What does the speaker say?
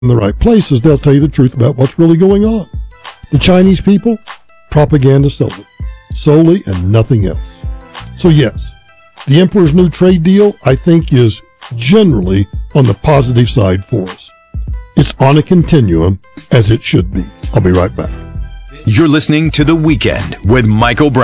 in the right places, they'll tell you the truth about what's really going on. The Chinese people, propaganda solely and nothing else. So yes, the Emperor's New Trade Deal, I think, is generally on the positive side for us. It's on a continuum, as it should be. I'll be right back. You're listening to The Weekend with Michael Brown.